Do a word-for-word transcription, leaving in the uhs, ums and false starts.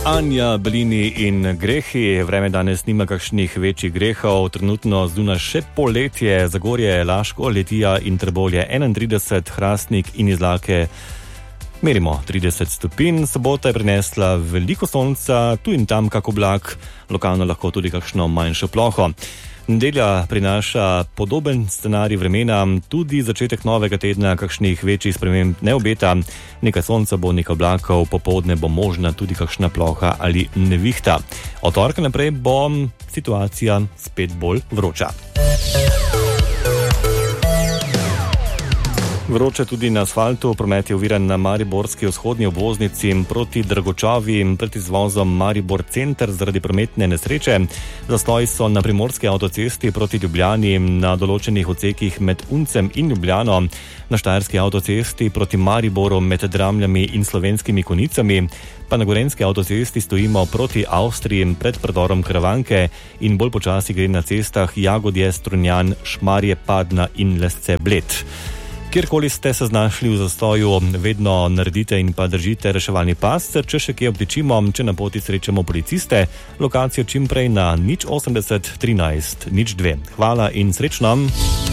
Anja, Belini in grehi. Vreme danes nima kakšnih večjih grehov. Trenutno zduna še poletje. Zagorje, Laško, Litija in Trbovlje enaintrideset, Hrastnik in Izlake merimo trideset stopinj. Sobota je prinesla veliko sonca, tu in tam kak oblak, lokalno lahko tudi kakšno manjšo ploho. Nedelja prinaša podoben scenarij vremena, tudi začetek novega tedna kakšnih večjih sprememb ne obeta. Nekaj sonca bo, nekaj oblakov, popoldne bo možna tudi kakšna ploha ali nevihta. Od torka naprej bo situacija spet bolj vroča. Vroče tudi na asfaltu, promet je oviran na mariborski vzhodni obvoznici proti Dragočavi pred izvozom Maribor center zaradi prometne nesreče. Zastoji so na primorski avtocesti proti Ljubljani na določenih odsekih med Uncem in Ljubljano, na štajerski avtocesti proti Mariboru med Dramljami in Slovenskimi Konicami, pa na gorenjski avtocesti stojimo proti Avstriji pred predorom Karavanke in bolj počasi gre na cestah Jagodje, Strunjan, Šmarje, Padna in Lesce, Bled. Kjerkoli ste se znašli v zastoju, vedno naredite in pa držite reševalni pas, če še kje obtičimo, če na poti srečamo policiste, lokacijo čim prej na nič osemdeset trinajst nič dve. Hvala in srečno!